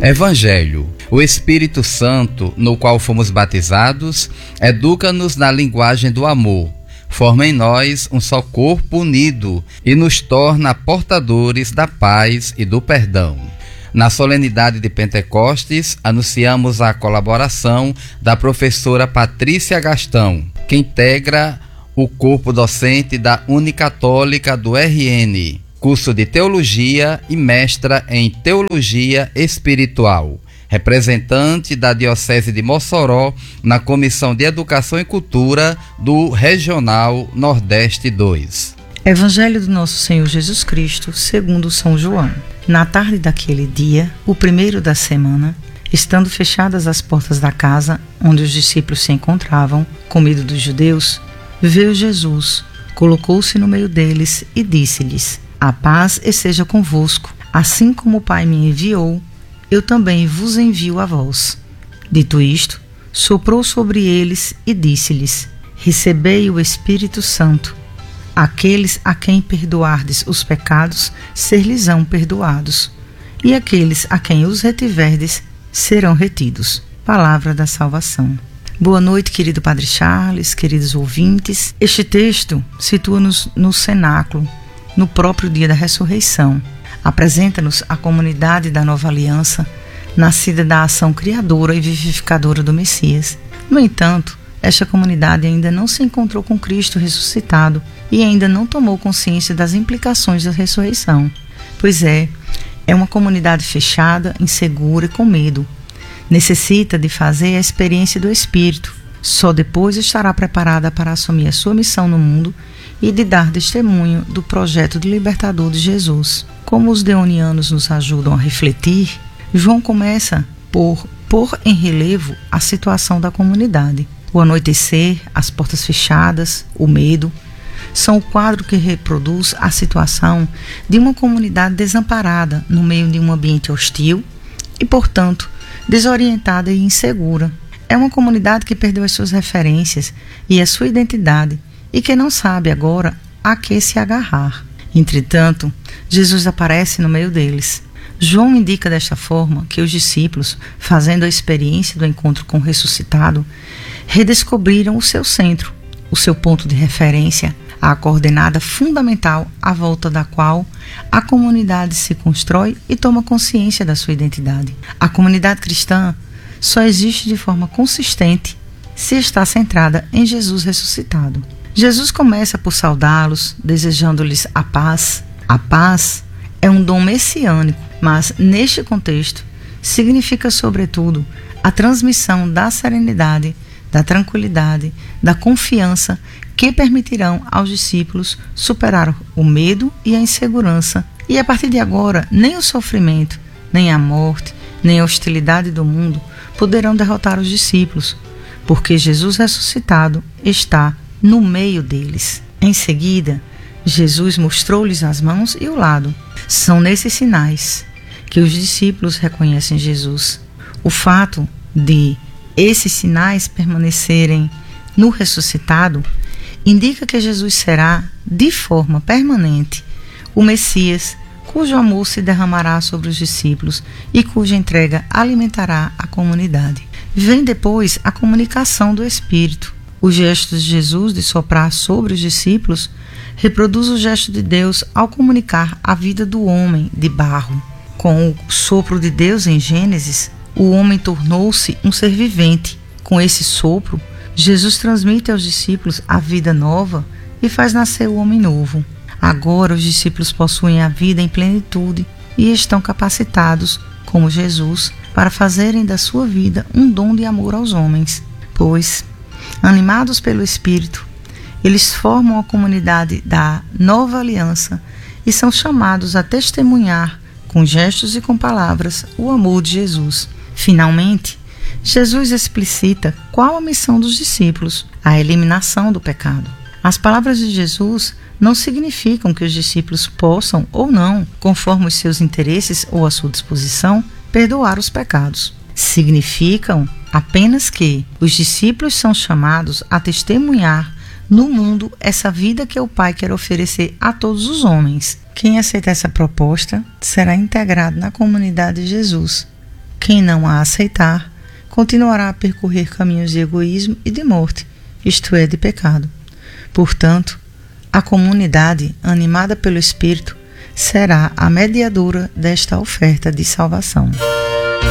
Evangelho. O Espírito Santo, no qual fomos batizados, educa-nos na linguagem do amor, forma em nós um só corpo unido e nos torna portadores da paz e do perdão. Na solenidade de Pentecostes, anunciamos a colaboração da professora Patrícia Gastão, que integra o corpo docente da Unicatólica do RN, curso de Teologia e mestra em Teologia Espiritual, representante da Diocese de Mossoró na Comissão de Educação e Cultura do Regional Nordeste 2. Evangelho do Nosso Senhor Jesus Cristo, segundo São João. Na tarde daquele dia, o primeiro da semana, estando fechadas as portas da casa onde os discípulos se encontravam, com medo dos judeus, veio Jesus, colocou-se no meio deles e disse-lhes: A paz esteja convosco. Assim como o Pai me enviou, eu também vos envio a vós. Dito isto, soprou sobre eles e disse-lhes: Recebei o Espírito Santo. Aqueles a quem perdoardes os pecados, ser-lhes-ão perdoados, e aqueles a quem os retiverdes, serão retidos. Palavra da salvação. Boa noite, querido Padre Charles, queridos ouvintes. Este texto situa-nos no cenáculo, no próprio dia da ressurreição. Apresenta-nos a comunidade da Nova Aliança, nascida da ação criadora e vivificadora do Messias. No entanto, esta comunidade ainda não se encontrou com Cristo ressuscitado e ainda não tomou consciência das implicações da ressurreição. Pois é uma comunidade fechada, insegura e com medo. Necessita de fazer a experiência do Espírito. Só depois estará preparada para assumir a sua missão no mundo e de dar testemunho do projeto de libertador de Jesus. Como os deonianos nos ajudam a refletir, João começa por pôr em relevo a situação da comunidade. O anoitecer, as portas fechadas, o medo, são o quadro que reproduz a situação de uma comunidade desamparada no meio de um ambiente hostil e, portanto, desorientada e insegura. É uma comunidade que perdeu as suas referências e a sua identidade e que não sabe agora a que se agarrar. Entretanto, Jesus aparece no meio deles. João indica desta forma que os discípulos, fazendo a experiência do encontro com o ressuscitado, redescobriram o seu centro, o seu ponto de referência, a coordenada fundamental à volta da qual a comunidade se constrói e toma consciência da sua identidade. A comunidade cristã só existe de forma consistente se está centrada em Jesus ressuscitado. Jesus começa por saudá-los, desejando-lhes a paz. A paz é um dom messiânico, mas neste contexto significa sobretudo a transmissão da serenidade, da tranquilidade, da confiança que permitirão aos discípulos superar o medo e a insegurança. E a partir de agora, nem o sofrimento, nem a morte, nem a hostilidade do mundo poderão derrotar os discípulos, porque Jesus ressuscitado está no meio deles. Em seguida, Jesus mostrou-lhes as mãos e o lado. São nesses sinais que os discípulos reconhecem Jesus. O fato de esses sinais permanecerem no ressuscitado indica que Jesus será, de forma permanente, o Messias, cujo amor se derramará sobre os discípulos e cuja entrega alimentará a comunidade. Vem depois a comunicação do Espírito. O gesto de Jesus de soprar sobre os discípulos reproduz o gesto de Deus ao comunicar a vida do homem de barro. Com o sopro de Deus em Gênesis, o homem tornou-se um ser vivente. Com esse sopro, Jesus transmite aos discípulos a vida nova e faz nascer o homem novo. Agora os discípulos possuem a vida em plenitude e estão capacitados, como Jesus, para fazerem da sua vida um dom de amor aos homens. Pois, animados pelo Espírito, eles formam a comunidade da Nova Aliança e são chamados a testemunhar, com gestos e com palavras, o amor de Jesus. Finalmente, Jesus explicita qual a missão dos discípulos: a eliminação do pecado. As palavras de Jesus não significam que os discípulos possam ou não, conforme os seus interesses ou a sua disposição, perdoar os pecados. Significam apenas que os discípulos são chamados a testemunhar no mundo essa vida que o Pai quer oferecer a todos os homens. Quem aceitar essa proposta será integrado na comunidade de Jesus, Quem não a aceitar, continuará a percorrer caminhos de egoísmo e de morte, isto é, de pecado. Portanto, a comunidade, animada pelo Espírito, será a mediadora desta oferta de salvação.